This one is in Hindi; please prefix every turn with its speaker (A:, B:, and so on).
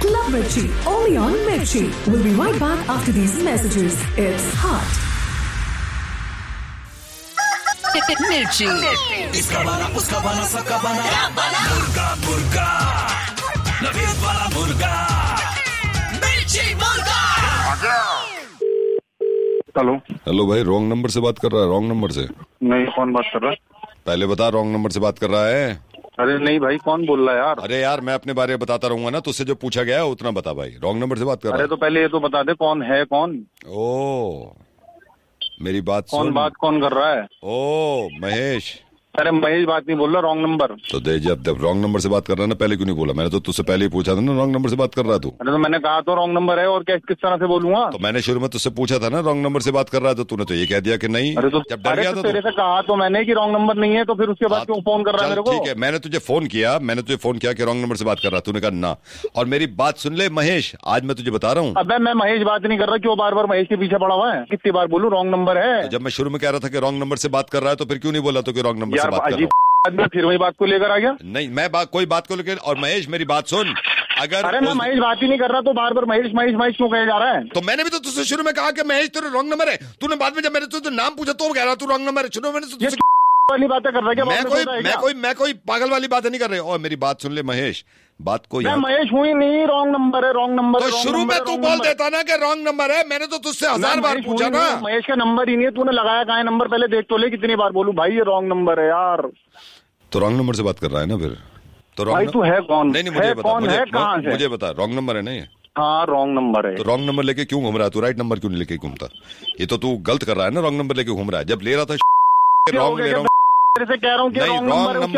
A: Club Mirchi, only on Mirchi. We'll be right back after these messages. It's hot.
B: Mirchi.
C: इसका बना, उसका बना, सबका बना, मुर्गा मुर्गा, नवीन वाला मुर्गा, मिर्ची मुर्गा।
D: हेलो
E: हेलो भाई, रॉन्ग नंबर से बात कर रहा है? रॉन्ग नंबर से
D: नहीं, कौन बात कर रहा है?
E: पहले बता, रॉन्ग नंबर से बात कर रहा है?
D: अरे नहीं भाई, कौन बोल रहा है यार?
E: अरे यार, मैं अपने बारे में बताता रहूंगा ना, तुझसे जो पूछा गया है उतना बता भाई। रॉन्ग नंबर से बात कर रहा
D: अरे
E: है?
D: तो पहले ये तो बता दे कौन है कौन?
E: ओ, मेरी बात
D: कौन
E: सुन।
D: बात कौन कर रहा है?
E: ओ महेश।
D: अरे महेश बात नहीं बोल रहा, रॉन्ग नंबर।
E: तो दे, जब रॉन्ग नंबर से बात कर रहा है ना, पहले क्यों नहीं बोला? मैंने तो तुझसे पहले ही पूछा था ना, रॉन्ग नंबर से बात कर रहा है तू।
D: अरे तो मैंने कहा तो रॉन्ग नंबर है, और क्या किस तरह से बोलूंगा?
E: तो मैंने शुरू में तुझसे पूछा था ना, रॉन्ग नंबर से बात कर रहा है, तो तूने तो ये कह दिया कि नहीं।
D: अरे तो
E: जब डर गया था
D: तेरे से कहा तो मैंने कि रॉन्ग नंबर नहीं है, तो फिर उसके बाद क्यों फोन कर रहा है मेरे को?
E: ठीक है, मैंने तुझे फोन किया कि रॉन्ग नंबर से बात कर रहा, तूने कहा ना। और मेरी बात सुन ले महेश, आज मैं तुझे बता रहा हूँ।
D: अबे मैं महेश बात नहीं कर रहा, क्यों बार बार महेश के पीछे पड़ा हुआ है? कितनी बार बोलूं रॉन्ग नंबर है?
E: तो जब मैं शुरू में कह रहा था कि रॉन्ग नंबर से बात कर रहा है, तो फिर क्यों नहीं बोला तो कि रॉन्ग नंबर से बात कर रहा हूं?
D: आदमी फिर वही बात को लेकर आ गया।
E: नहीं, मैं कोई बात को लेकर। और महेश मेरी बात सुन, अगर
D: अरे मैं महेश बात ही नहीं कर रहा, तो बार बार महेश महेश महेश क्यों कहे जा रहा है?
E: तो मैंने भी तो तुझसे शुरू में कहा कि महेश तेरा रॉन्ग नंबर है। तूने बाद में जब मैंने तुझे नाम पूछा तो कह रहा तू रॉन्ग नंबर है। शुरू में मैंने
D: वाली बातें कर रहा है क्या?
E: मैं कोई पागल वाली बात नहीं कर रही। और मेरी बात सुन ले महेश, बात को
D: मैं महेश हूँ ही नहीं, रॉन्ग नंबर है, रॉन्ग नंबर।
E: तो शुरू में तू बोल देता ना कि रॉन्ग नंबर है। मैंने तो तुझसे 1000 बार पूछा ना।
D: महेश का नंबर ही नहीं है, तूने लगाया कहाँ है नंबर? पहले देख तो ले, कितनी बार बोलूं भाई ये रॉन्ग नंबर है यार।
E: तो रॉन्ग नंबर से बात कर रहा है ना फिर? तो
D: भाई तू है कौन?
E: नहीं, मुझे बता,
D: मुझे
E: बता, रॉन्ग नंबर है ना ये?
D: हाँ रॉन्ग नंबर है।
E: तो रॉन्ग नंबर लेके क्यों घूम रहा है तू? राइट नंबर क्यों नहीं लेके घूमता? ये तो तू गलत कर रहा है ना, रॉन्ग नंबर लेके घूम रहा है। जब ले रहा था रॉन्ग ले रहा हूँ,
D: तेरे से कह रहा हूँ कि रॉन्ग नंबर